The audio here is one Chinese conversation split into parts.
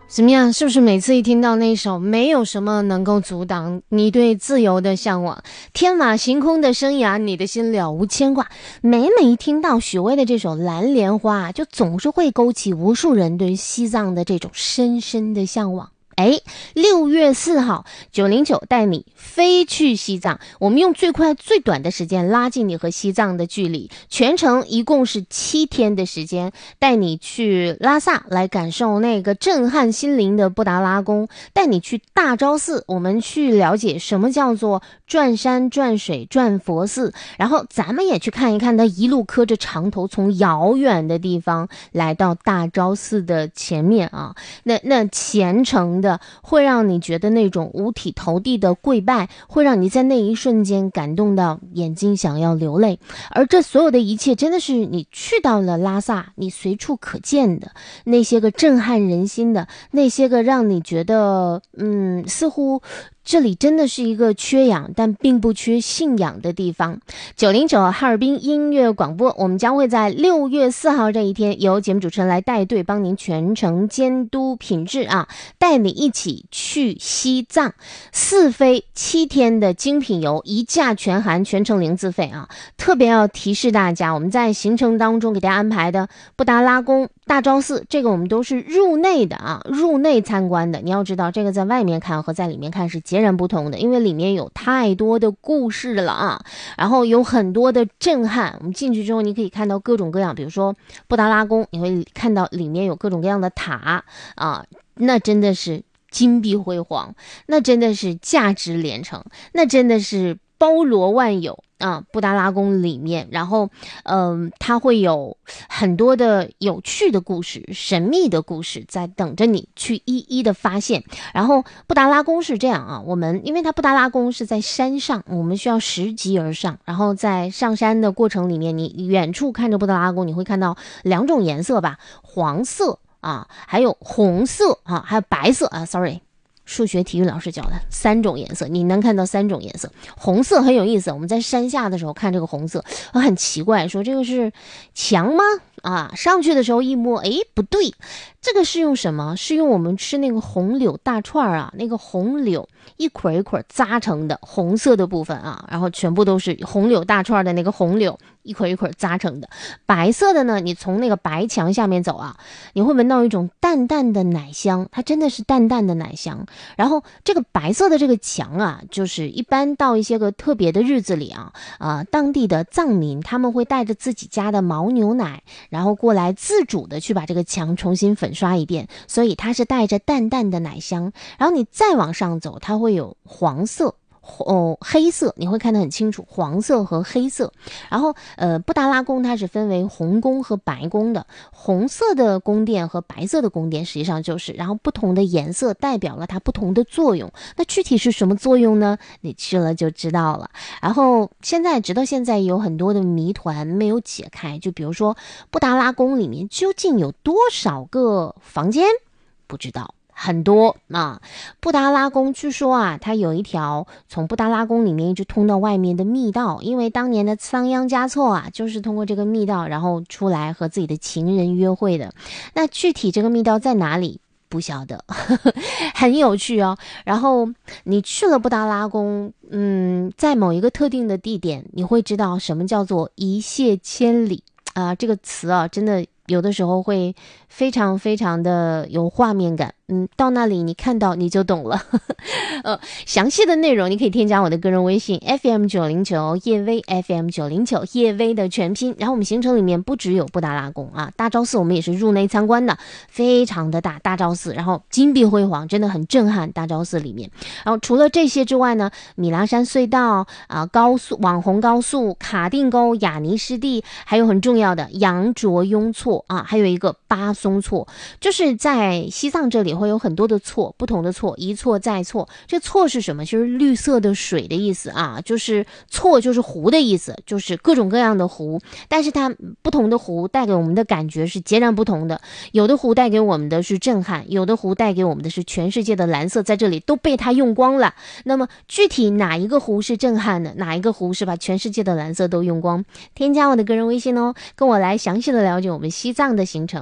怎么样？是不是每次一听到那一首，没有什么能够阻挡你对自由的向往，天马行空的生涯，你的心了无牵挂？每一听到许巍的这首《蓝莲花》，就总是会勾起无数人对西藏的这种深深的向往。6月4号909带你飞去西藏，我们用最快最短的时间拉近你和西藏的距离，全程一共是7天的时间，带你去拉萨来感受那个震撼心灵的布达拉宫，带你去大昭寺，我们去了解什么叫做转山转水转佛寺，然后咱们也去看一看他一路磕着长头从遥远的地方来到大昭寺的前面啊，那虔诚的会让你觉得那种五体投地的跪拜，会让你在那一瞬间感动到眼睛想要流泪。而这所有的一切真的是你去到了拉萨你随处可见的那些个震撼人心的，那些个让你觉得似乎这里真的是一个缺氧但并不缺信仰的地方。909哈尔滨音乐广播，我们将会在6月4号这一天由节目主持人来带队，帮您全程监督品质啊，带你一起去西藏4飞7天的精品游，一价全含，全程零自费啊。特别要提示大家，我们在行程当中给大家安排的布达拉宫、大昭寺，这个我们都是入内的啊，入内参观的。你要知道，这个在外面看和在里面看是截然不同的，因为里面有太多的故事了啊，然后有很多的震撼。我们进去之后，你可以看到各种各样，比如说布达拉宫，你会看到里面有各种各样的塔啊，那真的是金碧辉煌，那真的是价值连城，那真的是包罗万有啊！布达拉宫里面，然后它会有很多的有趣的故事、神秘的故事在等着你去一一的发现。然后布达拉宫是这样啊，我们因为它布达拉宫是在山上，我们需要拾级而上，然后在上山的过程里面，你远处看着布达拉宫，你会看到2种颜色吧，黄色啊，还有红色啊，还有白色啊 ，sorry。数学体育老师教的3种颜色，你能看到3种颜色。红色很有意思，我们在山下的时候看这个红色，很奇怪，说这个是墙吗？啊，上去的时候一摸，不对，这个是用什么？是用我们吃那个红柳大串啊，那个红柳一捆一捆扎成的红色的部分啊，然后全部都是红柳大串的那个红柳一捆一捆扎成的。白色的呢，你从那个白墙下面走啊，你会闻到一种淡淡的奶香，它真的是淡淡的奶香。然后这个白色的这个墙啊，就是一般到一些个特别的日子里啊，当地的藏民他们会带着自己家的牦牛奶，然后过来自主的去把这个墙重新粉刷一遍，所以它是带着淡淡的奶香。然后你再往上走，它会有黄色、黑色，你会看得很清楚，黄色和黑色。然后布达拉宫它是分为红宫和白宫的，红色的宫殿和白色的宫殿实际上就是，然后不同的颜色代表了它不同的作用。那具体是什么作用呢？你去了就知道了。然后直到现在有很多的谜团没有解开，就比如说布达拉宫里面究竟有多少个房间？不知道。很多啊，布达拉宫据说啊，它有一条从布达拉宫里面一直通到外面的密道，因为当年的仓央嘉措啊，就是通过这个密道，然后出来和自己的情人约会的。那具体这个密道在哪里？不晓得，很有趣哦。然后你去了布达拉宫，在某一个特定的地点，你会知道什么叫做一泻千里啊，这个词啊，真的有的时候会非常非常的有画面感。到那里你看到你就懂了。详细的内容你可以添加我的个人微信 FM909 叶薇 FM909 叶薇的全拼。然后我们行程里面不只有布达拉宫啊，大昭寺我们也是入内参观的，非常的大，大昭寺，然后金碧辉煌，真的很震撼。大昭寺里面，然后除了这些之外呢，米拉山隧道啊，高速网红高速、卡定沟、雅尼湿地，还有很重要的羊卓雍措啊，还有一个巴松措，就是在西藏这里会有很多的措，不同的措，一错再错。这措是什么？就是绿色的水的意思啊，就是措就是湖的意思，就是各种各样的湖，但是它不同的湖带给我们的感觉是截然不同的。有的湖带给我们的是震撼，有的湖带给我们的是全世界的蓝色，在这里都被它用光了。那么具体哪一个湖是震撼的，哪一个湖是把全世界的蓝色都用光？添加我的个人微信哦，跟我来详细的了解我们西藏的行程。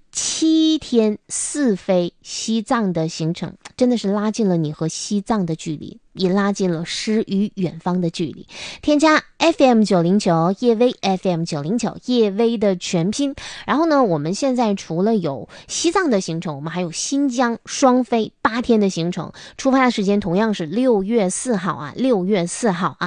7天4飞西藏的行程，真的是拉近了你和西藏的距离，也拉近了诗与远方的距离。添加 FM909 叶薇 FM909 叶薇的全拼。然后呢，我们现在除了有西藏的行程，我们还有新疆双飞8天的行程，出发的时间同样是6月4号啊，6月4号啊。